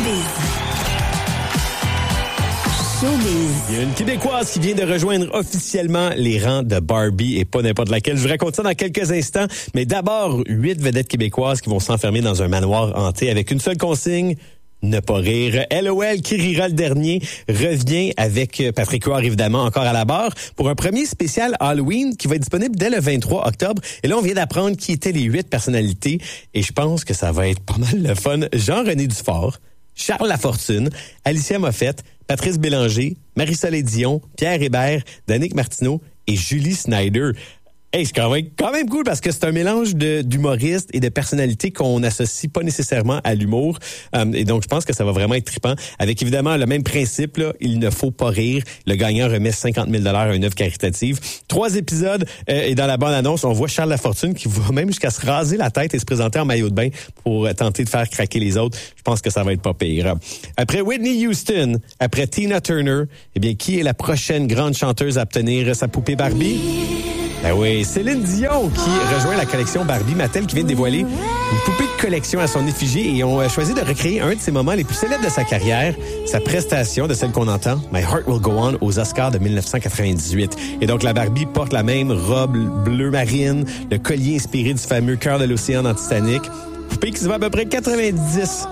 Il y a une Québécoise qui vient de rejoindre officiellement les rangs de Barbie et pas n'importe laquelle. Je vous raconte ça dans quelques instants. Mais d'abord, 8 vedettes québécoises qui vont s'enfermer dans un manoir hanté avec une seule consigne: ne pas rire. LOL, qui rira le dernier, revient avec Patrick Huard, évidemment, encore à la barre, pour un premier spécial Halloween qui va être disponible dès le 23 octobre. Et là, on vient d'apprendre qui étaient les 8 personnalités. Et je pense que ça va être pas mal le fun. Jean-René Dufort, Charles Lafortune, Alicia Moffett, Patrice Bélanger, Marie-Soleil Dion, Pierre Hébert, Danick Martineau et Julie Snyder. Hey, c'est quand même cool parce que c'est un mélange d'humoristes et de personnalités qu'on n'associe pas nécessairement à l'humour. Et donc, je pense que ça va vraiment être trippant. Avec évidemment le même principe, là, il ne faut pas rire. Le gagnant remet 50 000 à une œuvre caritative. 3 épisodes et dans la bande-annonce, on voit Charles Lafortune qui va même jusqu'à se raser la tête et se présenter en maillot de bain pour tenter de faire craquer les autres. Je pense que ça va être pas pire. Après Whitney Houston, après Tina Turner, eh bien, qui est la prochaine grande chanteuse à obtenir sa poupée Barbie? Ben oui, Céline Dion qui rejoint la collection Barbie Mattel qui vient de dévoiler une poupée de collection à son effigie et ont choisi de recréer un de ses moments les plus célèbres de sa carrière, sa prestation de celle qu'on entend, My Heart Will Go On, aux Oscars de 1998. Et donc la Barbie porte la même robe bleu marine, le collier inspiré du fameux cœur de l'océan dans Titanic, poupée qui se vaut à peu près 90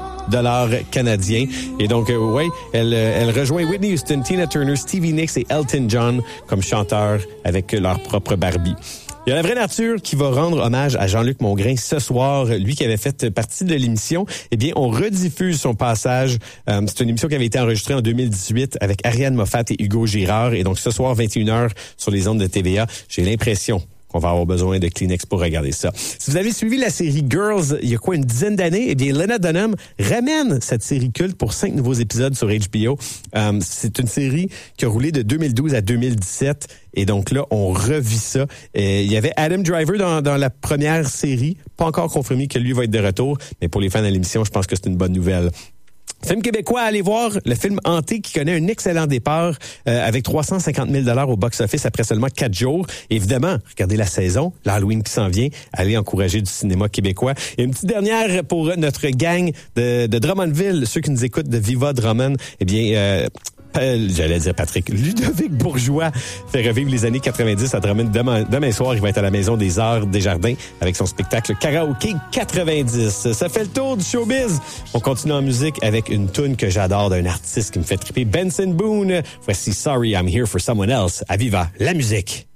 $ canadiens. Et donc, elle rejoint Whitney Houston, Tina Turner, Stevie Nicks et Elton John comme chanteurs avec leur propre Barbie. Il y a La Vraie Nature qui va rendre hommage à Jean-Luc Mongrain ce soir. Lui qui avait fait partie de l'émission, eh bien, on rediffuse son passage. C'est une émission qui avait été enregistrée en 2018 avec Ariane Moffat et Hugo Girard. Et donc, ce soir, 21h sur les ondes de TVA. J'ai l'impression qu'on va avoir besoin de Kleenex pour regarder ça. Si vous avez suivi la série Girls il y a une dizaine d'années, eh bien, Lena Dunham ramène cette série culte pour 5 nouveaux épisodes sur HBO. C'est une série qui a roulé de 2012 à 2017. Et donc là, on revit ça. Il y avait Adam Driver dans la première série. Pas encore confirmé que lui va être de retour. Mais pour les fans de l'émission, je pense que c'est une bonne nouvelle. Film québécois, allez voir le film Hanté qui connaît un excellent départ avec 350 000 $ au box-office après seulement 4 jours. Évidemment, regardez la saison, l'Halloween qui s'en vient, allez encourager du cinéma québécois. Et une petite dernière pour notre gang de Drummondville, ceux qui nous écoutent de Viva Drummond, eh bien... j'allais dire Patrick, Ludovic Bourgeois fait revivre les années 90 à Drummond. Demain soir, il va être à la Maison des Arts Desjardins avec son spectacle Karaoké 90. Ça fait le tour du showbiz. On continue en musique avec une toune que j'adore d'un artiste qui me fait triper, Benson Boone. Voici Sorry I'm Here for Someone Else à Viva la musique.